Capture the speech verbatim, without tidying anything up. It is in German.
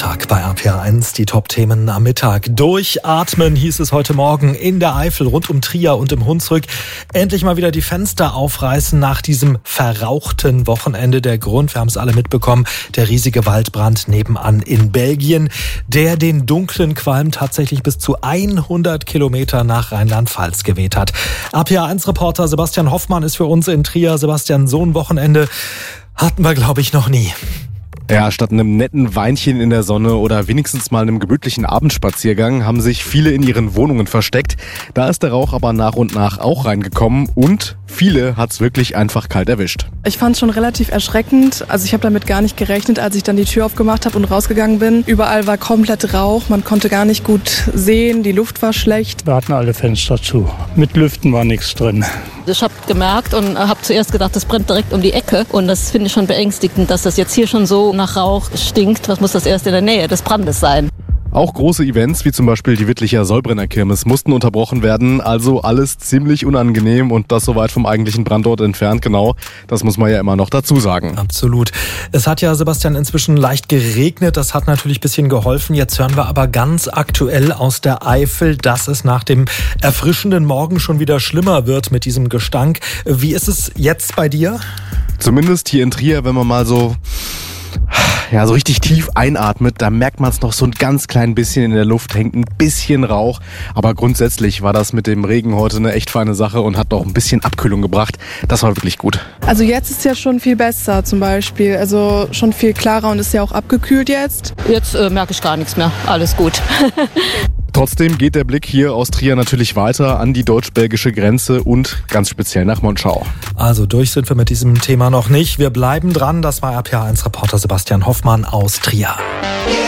Mittag bei R P R eins, die Top-Themen am Mittag. Durchatmen hieß es heute Morgen in der Eifel, rund um Trier und im Hunsrück. Endlich mal wieder die Fenster aufreißen nach diesem verrauchten Wochenende. Der Grund, wir haben es alle mitbekommen, der riesige Waldbrand nebenan in Belgien, der den dunklen Qualm tatsächlich bis zu hundert Kilometer nach Rheinland-Pfalz geweht hat. R P R eins-Reporter Sebastian Hoffmann ist für uns in Trier. Sebastian, so ein Wochenende hatten wir, glaube ich, noch nie. Ja, statt einem netten Weinchen in der Sonne oder wenigstens mal einem gemütlichen Abendspaziergang haben sich viele in ihren Wohnungen versteckt. Da ist der Rauch aber nach und nach auch reingekommen und viele hat's wirklich einfach kalt erwischt. Ich fand es schon relativ erschreckend. Also ich habe damit gar nicht gerechnet, als ich dann die Tür aufgemacht habe und rausgegangen bin. Überall war komplett Rauch, man konnte gar nicht gut sehen, die Luft war schlecht. Wir hatten alle Fenster zu. Mit Lüften war nichts drin. Ich habe gemerkt und habe zuerst gedacht, das brennt direkt um die Ecke. Und das finde ich schon beängstigend, dass das jetzt hier schon so nach Rauch stinkt. Was muss das erst in der Nähe des Brandes sein? Auch große Events, wie zum Beispiel die Wittlicher Sollbrenner Kirmes, mussten unterbrochen werden. Also alles ziemlich unangenehm und das so weit vom eigentlichen Brandort entfernt. Genau, das muss man ja immer noch dazu sagen. Absolut. Es hat ja, Sebastian, inzwischen leicht geregnet. Das hat natürlich ein bisschen geholfen. Jetzt hören wir aber ganz aktuell aus der Eifel, dass es nach dem erfrischenden Morgen schon wieder schlimmer wird mit diesem Gestank. Wie ist es jetzt bei dir? Zumindest hier in Trier, wenn man mal so... ja, so richtig tief einatmet, da merkt man es noch so ein ganz klein bisschen in der Luft, hängt ein bisschen Rauch. Aber grundsätzlich war das mit dem Regen heute eine echt feine Sache und hat noch ein bisschen Abkühlung gebracht. Das war wirklich gut. Also jetzt ist ja schon viel besser zum Beispiel, also schon viel klarer und ist ja auch abgekühlt jetzt. Jetzt äh, merke ich gar nichts mehr. Alles gut. Trotzdem geht der Blick hier aus Trier natürlich weiter an die deutsch-belgische Grenze und ganz speziell nach Monschau. Also durch sind wir mit diesem Thema noch nicht. Wir bleiben dran. Das war R P R eins-Reporter Sebastian Hoffmann aus Trier.